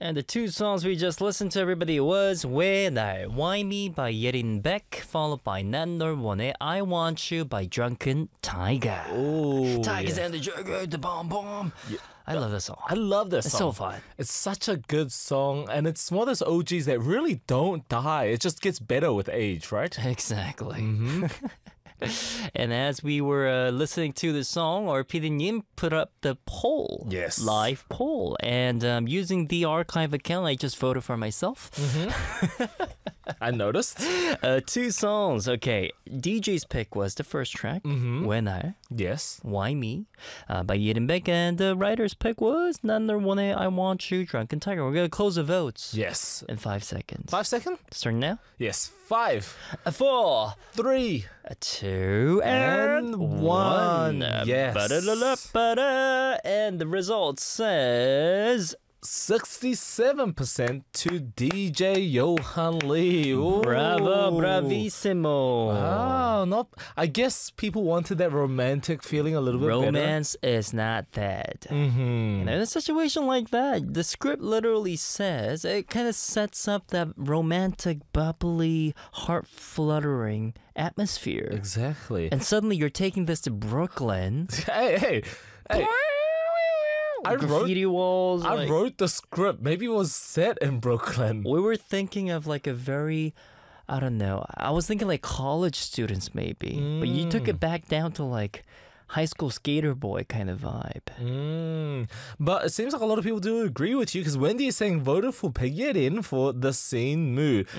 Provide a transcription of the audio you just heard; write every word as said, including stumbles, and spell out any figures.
And the two songs we just listened to, everybody, was 왜 날, Why Me by Yerin Beck, followed by 난 널 원해, I Want You by Drunken Tiger. Oh, Tigers yeah. and the Jugger, the bomb bomb. I love this song. I love this It's song. so fun. It's such a good song, and it's one of those O Gs that really don't die. It just gets better with age, right? Exactly. Mm-hmm. And as we were uh, listening to the song, our 피디님 put up the poll. Yes. Live poll. And um, using the archive account, I just voted for myself. I noticed. Uh, two songs. Okay. D J's pick was the first track, Mm-hmm. 왜 날, Yes. Why Me, uh, by Yerin Beck. And the writer's pick was 난 널 원해, I Want You, Drunken Tiger. We're going to close the votes Yes. in five seconds. Five second? Starting now. Yes. Five, A four, three, a two, and, And one. one. Yes. Ba-da-da-da-ba-da. And the result says... sixty-seven percent to D J Johan Lee. Ooh. Bravo, bravissimo. Wow, not. I guess people wanted that romantic feeling a little bit Romance is not dead. better. Mm-hmm. And in a situation like that, the script literally says, it kind of sets up that romantic, bubbly, heart-fluttering atmosphere. Exactly. And suddenly you're taking this to Brooklyn. hey, hey, hey! I wrote. Graffiti walls. I like- wrote the script. Maybe it was set in Brooklyn. We were thinking of like a very, I don't know. I was thinking like college students maybe, but you took it back down to like high school skater boy kind of vibe. Mm. But it seems like a lot of people do agree with you because Wendy is saying voted for Pegyerin for the scene moo.